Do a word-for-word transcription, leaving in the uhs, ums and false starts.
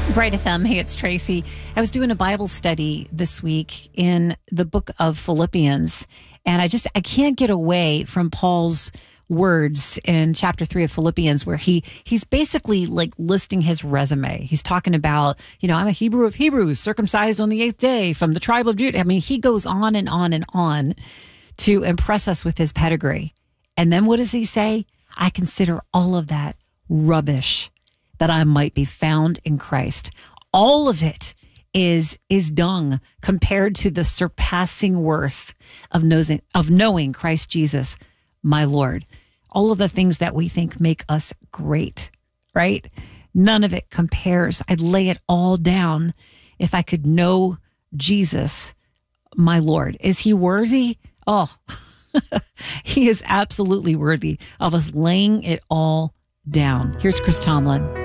Bright F M. Hey, it's Tracy. I was doing a Bible study this week in the book of Philippians, and I just, I can't get away from Paul's words in chapter three of Philippians, where he, he's basically like listing his resume. He's talking about, you know, I'm a Hebrew of Hebrews, circumcised on the eighth day from the tribe of Judah. I mean, he goes on and on and on to impress us with his pedigree. And then what does he say? I consider all of that rubbish, that I might be found in Christ. All of it is is dung compared to the surpassing worth of knowing, of knowing Christ Jesus, my Lord. All of the things that we think make us great, right? None of it compares. I'd lay it all down if I could know Jesus, my Lord. Is he worthy? Oh, he is absolutely worthy of us laying it all down. Here's Chris Tomlin.